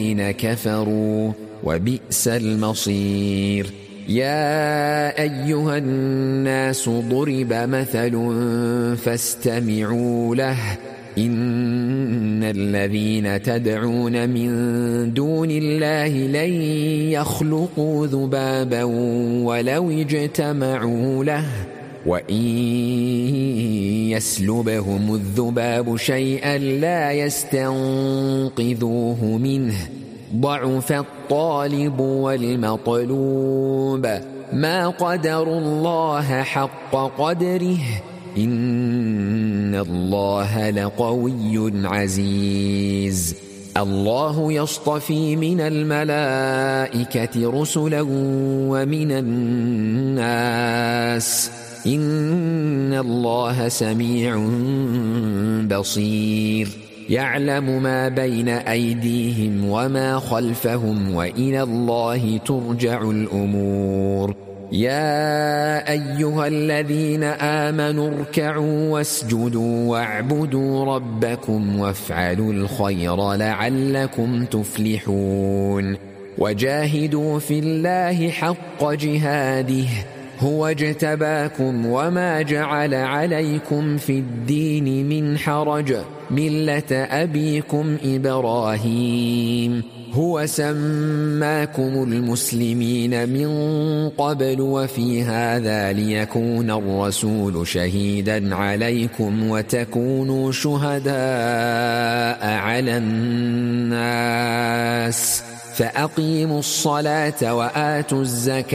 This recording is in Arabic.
الذين كفروا وبئس المصير. يا أيها الناس ضرب مثل فاستمعوا له إن الذين تدعون من دون الله لن يخلقوا ذبابا ولو اجتمعوا له وإن يسلبهم الذباب شيئا لا يستنقذوه منه ضعف الطالب والمطلوب ما قدروا الله حق قدره إن الله لقوي عزيز. الله يصطفي من الملائكة رسلا ومن الناس إن الله سميع بصير. يعلم ما بين أيديهم وما خلفهم وإلى الله ترجع الأمور. يا أيها الذين آمنوا اركعوا واسجدوا واعبدوا ربكم وافعلوا الخير لعلكم تفلحون. وجاهدوا في الله حق جهاده هو اجتباكم وما جعل عليكم في الدين من حرج ملة أبيكم إبراهيم هو سماكم المسلمين من قبل وفي هذا ليكون الرسول شهيدا عليكم وتكونوا شهداء على الناس فأقيموا الصلاة وآتوا الزكاة